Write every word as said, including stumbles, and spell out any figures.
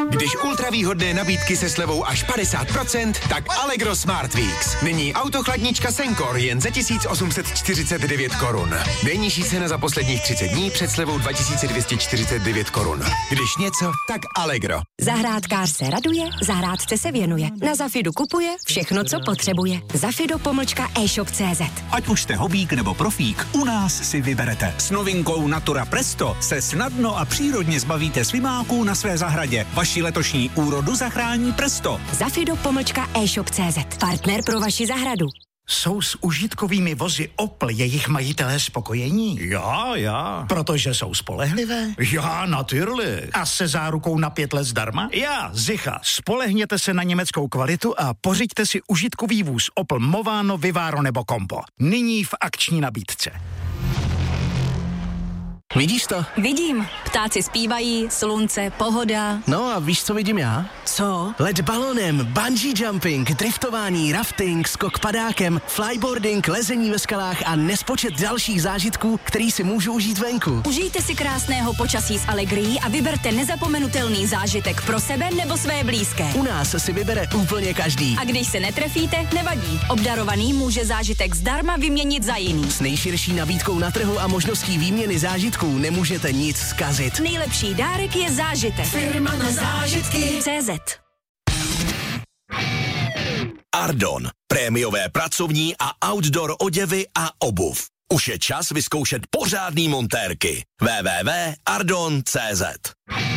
Když ultravýhodné nabídky se slevou až padesát procent, tak Allegro Smart Weeks. Nyní autochladnička Sencor jen za tisíc osm set čtyřicet devět korun. Nejnižší cena za posledních třicet dní před slevou dva tisíce dvě stě čtyřicet devět korun. Když něco, tak Allegro. Zahrádkář se raduje, zahrádce se věnuje. Na Zafidu kupuje všechno, co potřebuje. Zafido pomlčka e-shop tečka cé zet. Ať už jste hobík nebo profík, u nás si vyberete. S novinkou Natura Presto se snadno a přírodně zbavíte svimáků na své zahradě. Vaši letošní úrodu zachrání Presto. Zafido pomlčka e-shop tečka cé zet. Partner pro vaši zahradu. Jsou s užitkovými vozy Opel jejich majitelé spokojení? Já, já. Protože jsou spolehlivé? Já, natürlich. A se zárukou na pět let zdarma? Já, zicha. Spolehněte se na německou kvalitu a pořiďte si užitkový vůz Opel Movano, Vivaro nebo Compo. Nyní v akční nabídce. Vidíš to? Vidím. Ptáci zpívají, slunce, pohoda. No a víš, co vidím já? Co? Let balonem, bungee jumping, driftování, rafting, skok padákem, flyboarding, lezení ve skalách a nespočet dalších zážitků, který si můžu užít venku. Užijte si krásného počasí s Allegrií a vyberte nezapomenutelný zážitek pro sebe nebo své blízké. U nás si vybere úplně každý. A když se netrefíte, nevadí. Obdarovaný může zážitek zdarma vyměnit za jiný. S nejširší nabídkou na trhu a možností výměny zážitků nemůžete nic zkazit. Nejlepší dárek je zážitek. Firma na zážitky. cé zet. Ardon. Prémiové pracovní a outdoor oděvy a obuv. Už je čas vyzkoušet pořádný montérky. w w w tečka ardon tečka cé zet